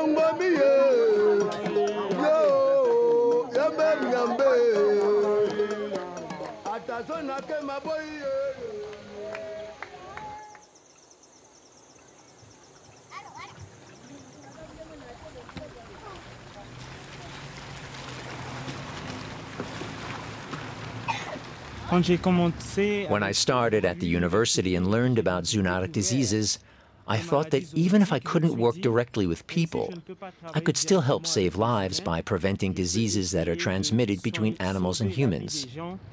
When I started at the university and learned about zoonotic diseases, I thought that even if I couldn't work directly with people, I could still help save lives by preventing diseases that are transmitted between animals and humans.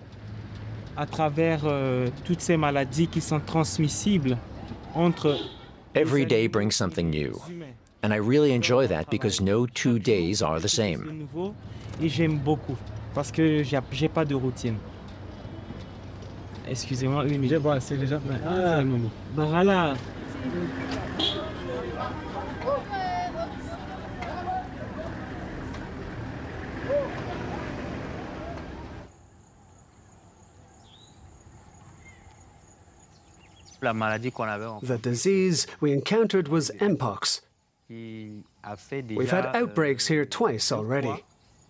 Every day brings something new, and I really enjoy that because no 2 days are the same. Excusez-moi, oui, mais c'est déjà... Ah, voilà. The disease we encountered was Mpox. We've had outbreaks here twice already.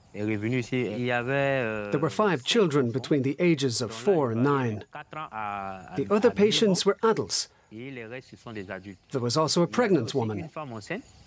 There were 5 children between the ages of 4 and 9. The other patients were adults. There was also a pregnant woman.